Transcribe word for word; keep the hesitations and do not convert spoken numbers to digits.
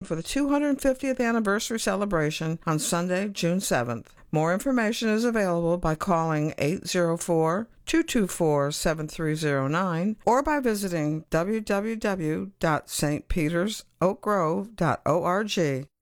for the two hundred fiftieth anniversary celebration on Sunday, June seventh. More information is available by calling eight zero four, two two four, seven three zero nine or by visiting w w w dot st peters oak grove dot org.